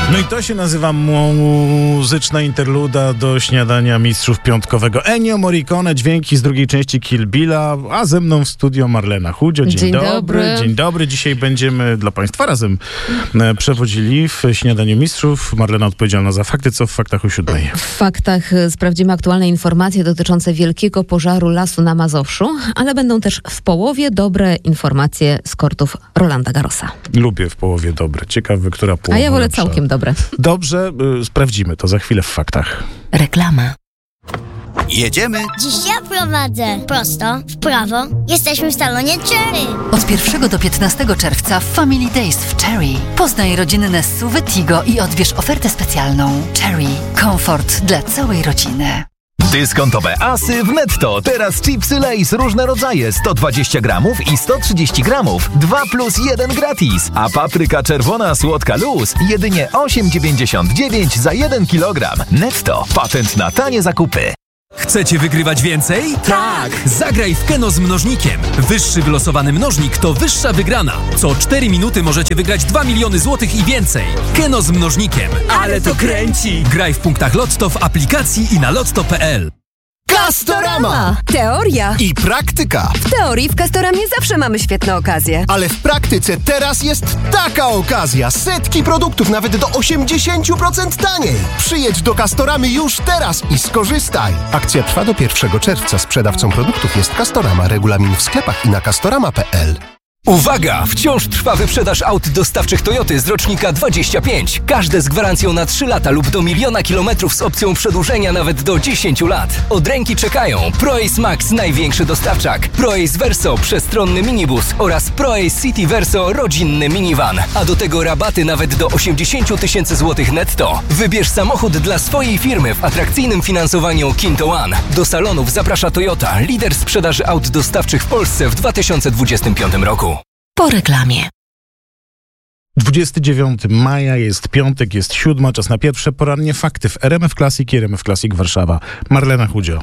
No i to się nazywa muzyczna interluda do śniadania mistrzów piątkowego. Ennio Morricone, dźwięki z drugiej części Kill Billa, a ze mną w studio Marlena Chudzio. Dzień dobry. Dzień dobry. Dzisiaj będziemy dla Państwa razem przewodzili w śniadaniu mistrzów. Marlena odpowiedzialna za fakty, co w faktach o 7:00. W faktach sprawdzimy aktualne informacje dotyczące wielkiego pożaru lasu na Mazowszu, ale będą też w połowie dobre informacje z kortów Rolanda Garrosa. Lubię w połowie dobre. Ciekawe, która połowa A ja wolę lepsza. całkiem dobre. Dobrze, sprawdzimy to za chwilę w faktach. Reklama. Jedziemy? Dziś ja prowadzę. Prosto, w prawo. Jesteśmy w salonie Cherry. Od 1 do 15 czerwca w Family Days w Cherry. Poznaj rodzinne SUV Tigo i odbierz ofertę specjalną. Cherry. Komfort dla całej rodziny. Dyskontowe asy w Netto. Teraz chipsy Lay's różne rodzaje, 120 gramów i 130 gramów. 2+1 gratis. A papryka czerwona słodka luz jedynie 8,99 za 1 kilogram. Netto. Patent na tanie zakupy. Chcecie wygrywać więcej? Tak! Zagraj w Keno z mnożnikiem. Wyższy wylosowany mnożnik to wyższa wygrana. Co 4 minuty możecie wygrać 2 miliony złotych i więcej. Keno z mnożnikiem. Ale to kręci! Graj w punktach Lotto, w aplikacji i na lotto.pl. Castorama! Teoria. I praktyka. W teorii w Castoramie zawsze mamy świetne okazje. Ale w praktyce teraz jest taka okazja. Setki produktów nawet do 80% taniej. Przyjedź do Castoramy już teraz i skorzystaj. Akcja trwa do 1 czerwca. Sprzedawcą produktów jest Castorama. Regulamin w sklepach i na castorama.pl. Uwaga! Wciąż trwa wyprzedaż aut dostawczych Toyoty z rocznika 25. Każde z gwarancją na 3 lata lub do 1 000 000 kilometrów z opcją przedłużenia nawet do 10 lat. Od ręki czekają ProAce Max, największy dostawczak, ProAce Verso, przestronny minibus oraz ProAce City Verso, rodzinny minivan. A do tego rabaty nawet do 80 000 złotych netto. Wybierz samochód dla swojej firmy w atrakcyjnym finansowaniu Kinto One. Do salonów zaprasza Toyota, lider sprzedaży aut dostawczych w Polsce w 2025 roku. Po reklamie. 29 maja, jest piątek, jest 7:00, czas na pierwsze porannie fakty w RMF Classic i RMF Classic Warszawa. Marlena Chudzio.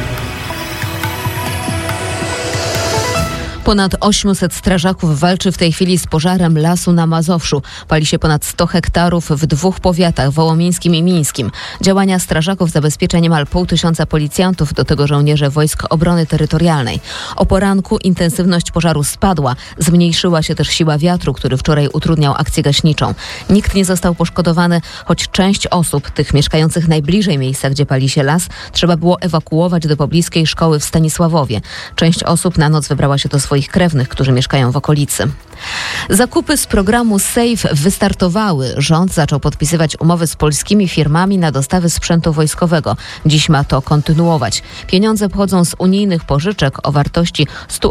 Ponad 800 strażaków walczy w tej chwili z pożarem lasu na Mazowszu. Pali się ponad 100 hektarów w 2 powiatach, wołomińskim i mińskim. Działania strażaków zabezpiecza niemal 500 policjantów, do tego żołnierze Wojsk Obrony Terytorialnej. O poranku intensywność pożaru spadła. Zmniejszyła się też siła wiatru, który wczoraj utrudniał akcję gaśniczą. Nikt nie został poszkodowany, choć część osób, tych mieszkających najbliżej miejsca, gdzie pali się las, trzeba było ewakuować do pobliskiej szkoły w Stanisławowie. Część osób na noc wybrała się do swoich krewnych, którzy mieszkają w okolicy. Zakupy z programu SAFE wystartowały. Rząd zaczął podpisywać umowy z polskimi firmami na dostawy sprzętu wojskowego. Dziś ma to kontynuować. Pieniądze pochodzą z unijnych pożyczek o wartości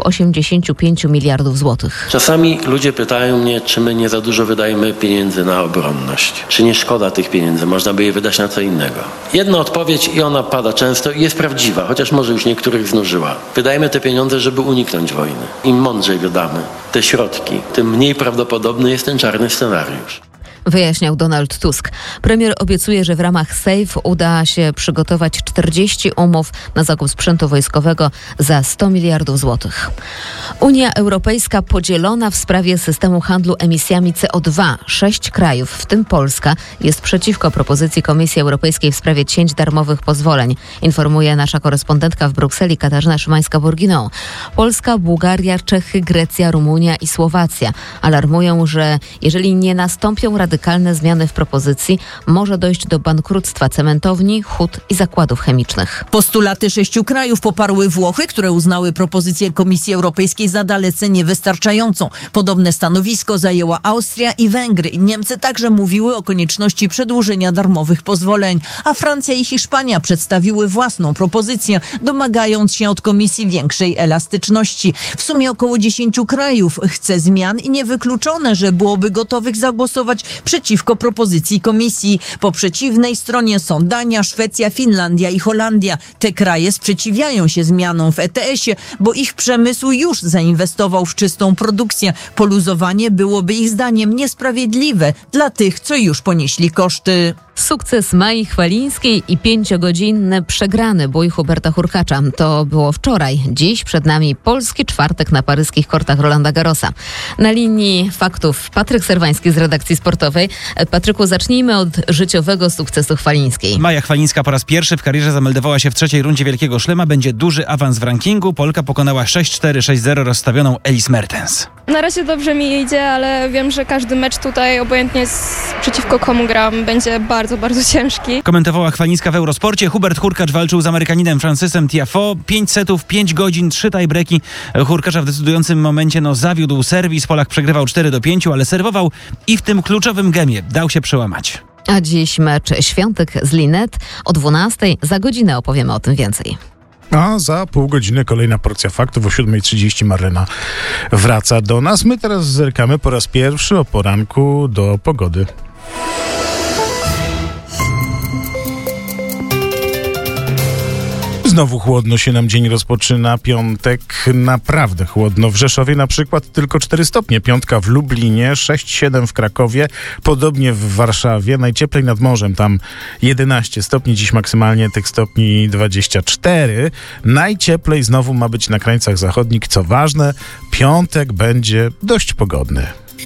185 miliardów złotych. Czasami ludzie pytają mnie, czy my nie za dużo wydajemy pieniędzy na obronność. Czy nie szkoda tych pieniędzy, można by je wydać na co innego. Jedna odpowiedź i ona pada często i jest prawdziwa, chociaż może już niektórych znużyła. Wydajemy te pieniądze, żeby uniknąć wojny. Im mądrzej wydamy te środki, tym mniej prawdopodobny jest ten czarny scenariusz. Wyjaśniał Donald Tusk. Premier obiecuje, że w ramach SAFE uda się przygotować 40 umów na zakup sprzętu wojskowego za 100 miliardów złotych. Unia Europejska podzielona w sprawie systemu handlu emisjami CO2. 6 krajów, w tym Polska, jest przeciwko propozycji Komisji Europejskiej w sprawie cięć darmowych pozwoleń, informuje nasza korespondentka w Brukseli Katarzyna Szymańska-Bourguignon. Polska, Bułgaria, Czechy, Grecja, Rumunia i Słowacja alarmują, że jeżeli nie nastąpią radykalne zmiany w propozycji, może dojść do bankructwa cementowni, hut i zakładów chemicznych. Postulaty 6 krajów poparły Włochy, które uznały propozycję Komisji Europejskiej za dalece niewystarczającą. Podobne stanowisko zajęła Austria i Węgry. Niemcy także mówiły o konieczności przedłużenia darmowych pozwoleń, a Francja i Hiszpania przedstawiły własną propozycję, domagając się od Komisji większej elastyczności. W sumie około 10 krajów chce zmian i niewykluczone, że byłoby gotowych zagłosować przeciwko propozycji Komisji. Po przeciwnej stronie są Dania, Szwecja, Finlandia i Holandia. Te kraje sprzeciwiają się zmianom w ETS-ie, bo ich przemysł już zainwestował w czystą produkcję. Poluzowanie byłoby ich zdaniem niesprawiedliwe dla tych, co już ponieśli koszty. Sukces Mai Chwalińskiej i 5-godzinny przegrany bój Huberta Hurkacza. To było wczoraj. Dziś przed nami polski czwartek na paryskich kortach Rolanda Garrosa. Na linii faktów Patryk Serwański z redakcji sportowej. radiowej. Patryku, zacznijmy od życiowego sukcesu Chwalińskiej. Maja Chwalińska po raz pierwszy w karierze zameldowała się w trzeciej rundzie Wielkiego Szlema. Będzie duży awans w rankingu. Polka pokonała 6-4, 6-0 rozstawioną Elise Mertens. Na razie dobrze mi idzie, ale wiem, że każdy mecz tutaj, obojętnie przeciwko komu gram, będzie bardzo, bardzo ciężki. Komentowała Chwalińska w Eurosporcie. Hubert Hurkacz walczył z Amerykaninem Francisem Tiafoe. 5 setów, 5 godzin, 3 tiebreaki. Hurkacza w decydującym momencie zawiódł serwis. Polak przegrywał 4-5, ale serwował i w tym kluczowym gemie dał się przełamać. A dziś mecz Świątek z Linnet o 12:00. Za godzinę opowiemy o tym więcej. A za pół godziny kolejna porcja faktów. O 7:30 Marlena wraca do nas. My teraz zerkamy po raz pierwszy o poranku do pogody. Znowu chłodno się nam dzień rozpoczyna. Piątek naprawdę chłodno. W Rzeszowie na przykład tylko 4 stopnie. Piątka w Lublinie, 6-7 w Krakowie. Podobnie w Warszawie. Najcieplej nad morzem. Tam 11 stopni. Dziś maksymalnie tych stopni 24. Najcieplej znowu ma być na krańcach zachodnich. Co ważne, piątek będzie dość pogodny.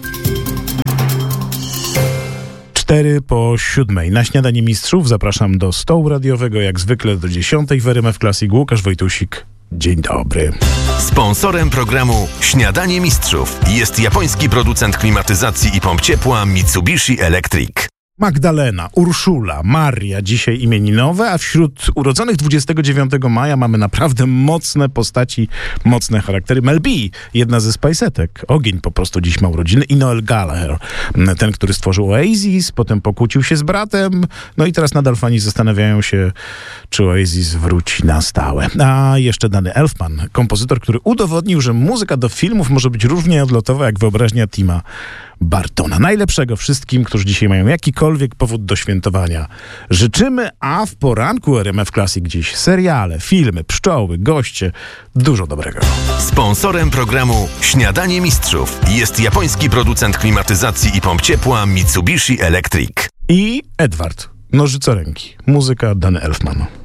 6:04. Na śniadanie mistrzów zapraszam do stołu radiowego, jak zwykle do 10:00 w RMF Classic. Łukasz Wojtusik. Dzień dobry. Sponsorem programu Śniadanie Mistrzów jest japoński producent klimatyzacji i pomp ciepła Mitsubishi Electric. Magdalena, Urszula, Maria dzisiaj imieninowe, a wśród urodzonych 29 maja mamy naprawdę mocne postaci, mocne charaktery. Mel B, jedna ze Spice'etek, ogień po prostu dziś ma urodziny, i Noel Gallagher, ten, który stworzył Oasis, potem pokłócił się z bratem, no i teraz nadal fani zastanawiają się, czy Oasis wróci na stałe. A jeszcze Danny Elfman, kompozytor, który udowodnił, że muzyka do filmów może być równie odlotowa jak wyobraźnia Tima Bartona. Najlepszego wszystkim, którzy dzisiaj mają jakikolwiek powód do świętowania. Życzymy, a w poranku RMF Classic dziś seriale, filmy, pszczoły, goście, dużo dobrego. Sponsorem programu Śniadanie Mistrzów jest japoński producent klimatyzacji i pomp ciepła Mitsubishi Electric. I Edward, nożycoręki, muzyka Danny Elfman.